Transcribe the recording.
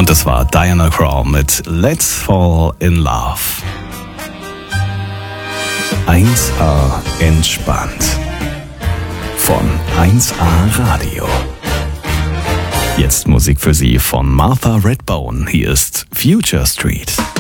Und das war Diana Krall mit Let's Fall in Love. 1A entspannt. Von 1A Radio. Jetzt Musik für Sie von Martha Redbone. Hier ist Future Street.